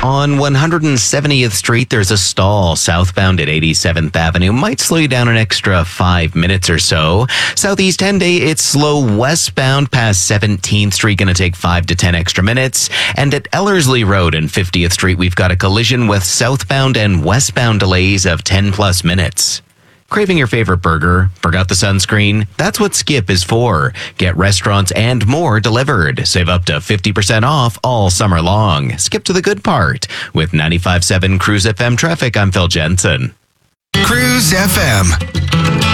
On 170th Street, there's a stall southbound at 87th Avenue. Might slow you down an extra 5 minutes or so. Southeast 10 Day, it's slow westbound past 17th Street, going to take 5 to 10 extra minutes. And at Ellerslie Road and 50th Street, we've got a collision with southbound and westbound delays of 10 plus minutes. Craving your favorite burger? Forgot the sunscreen? That's what Skip is for. Get restaurants and more delivered. Save up to 50% off all summer long. Skip to the good part. With 95.7 Cruise FM traffic, I'm Phil Jensen. Cruise FM.